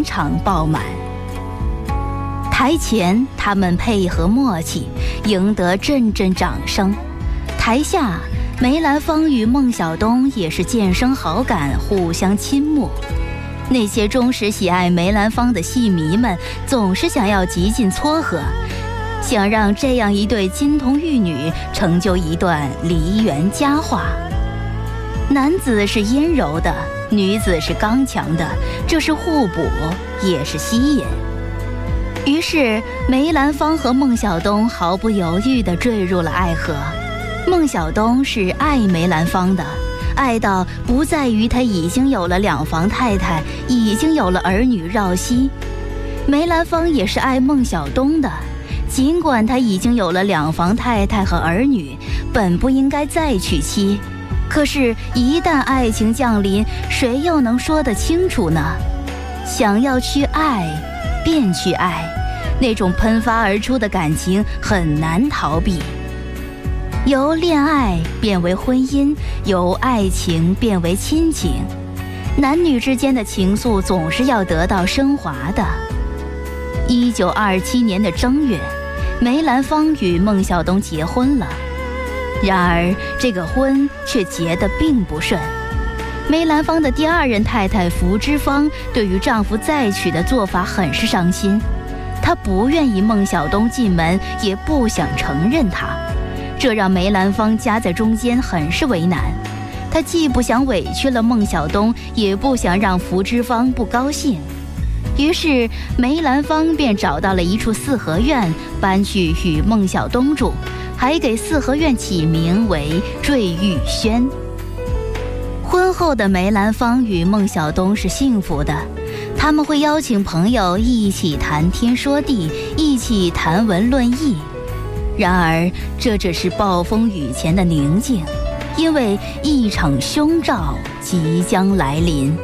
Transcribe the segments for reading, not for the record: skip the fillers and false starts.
场场爆满。台前他们配合默契，赢得阵阵掌声；台下梅兰芳与孟小冬也是渐生好感，互相倾慕。那些忠实喜爱梅兰芳的戏迷们总是想要极尽撮合，想让这样一对金童玉女成就一段梨园佳话。男子是阴柔的，女子是刚强的，这是互补，也是吸引。于是梅兰芳和孟小冬毫不犹豫地坠入了爱河。孟小冬是爱梅兰芳的，爱到不在于他已经有了2房太太，已经有了儿女绕膝。梅兰芳也是爱孟小冬的，尽管他已经有了2房太太和儿女，本不应该再娶妻，可是一旦爱情降临，谁又能说得清楚呢？想要去爱便去爱，那种喷发而出的感情很难逃避。由恋爱变为婚姻，由爱情变为亲情，男女之间的情愫总是要得到升华的。1927年的正月，梅兰芳与孟小冬结婚了，然而这个婚却结得并不顺。梅兰芳的第2任太太福芝芳对于丈夫再娶的做法很是伤心，她不愿意孟小冬进门，也不想承认他，这让梅兰芳夹在中间，很是为难。他既不想委屈了孟小冬，也不想让福芝芳不高兴。于是梅兰芳便找到了一处四合院，搬去与孟小冬住，还给四合院起名为坠玉轩。婚后的梅兰芳与孟小冬是幸福的，他们会邀请朋友一起谈天说地，一起谈文论艺。然而这只是暴风雨前的宁静，因为一场凶兆即将来临。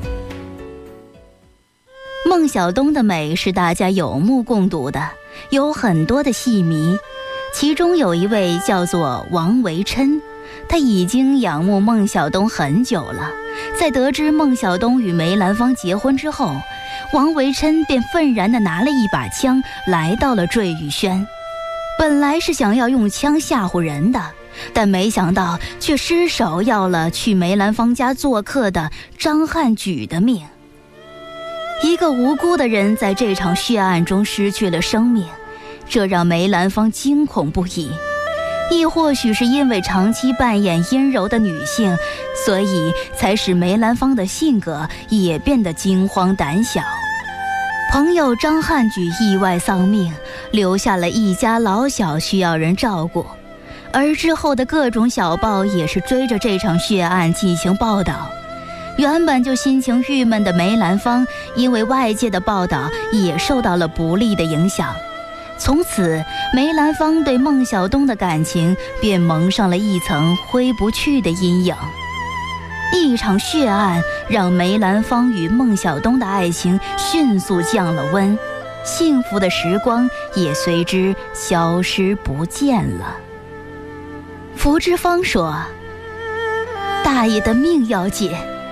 孟小冬的美是大家有目共睹的，有很多的戏迷，其中有一位叫做王维琛，他已经仰慕孟小冬很久了。在得知孟小冬与梅兰芳结婚之后，王维琛便愤然地拿了一把枪来到了坠玉轩。本来是想要用枪吓唬人的，但没想到却失手要了去梅兰芳家做客的张汉举的命。一个无辜的人在这场血案中失去了生命，这让梅兰芳惊恐不已。亦或许是因为长期扮演阴柔的女性，所以才使梅兰芳的性格也变得惊慌胆小。朋友张汉举意外丧命，留下了一家老小需要人照顾，而之后的各种小报也是追着这场血案进行报道。原本就心情郁闷的梅兰芳，因为外界的报道也受到了不利的影响。从此梅兰芳对孟小冬的感情便蒙上了一层挥不去的阴影。一场血案让梅兰芳与孟小冬的爱情迅速降了温，幸福的时光也随之消失不见了。福芝芳说：“大爷的命要紧。”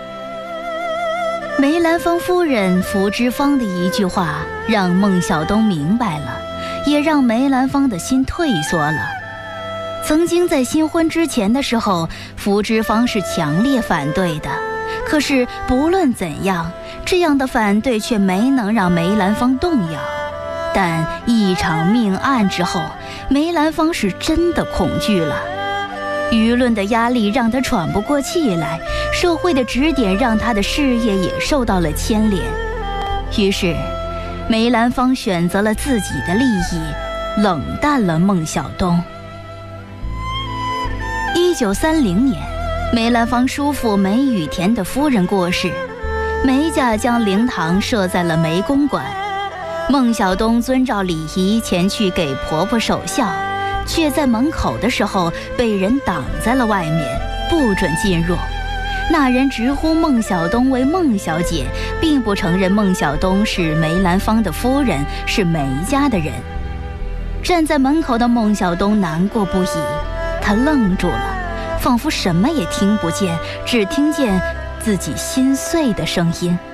梅兰芳夫人福芝芳的一句话让孟小冬明白了，也让梅兰芳的心退缩了。曾经在新婚之前的时候，福芝芳是强烈反对的，可是不论怎样，这样的反对却没能让梅兰芳动摇。但一场命案之后，梅兰芳是真的恐惧了。舆论的压力让他喘不过气来，社会的指点让他的事业也受到了牵连。于是梅兰芳选择了自己的利益，冷淡了孟小冬。1930年，梅兰芳叔父梅雨田的夫人过世，梅家将灵堂设在了梅公馆。孟小冬遵照礼仪前去给婆婆守孝，却在门口的时候被人挡在了外面，不准进入。那人直呼孟小冬为孟小姐，并不承认孟小冬是梅兰芳的夫人，是梅家的人。站在门口的孟小冬难过不已，她愣住了，仿佛什么也听不见，只听见自己心碎的声音。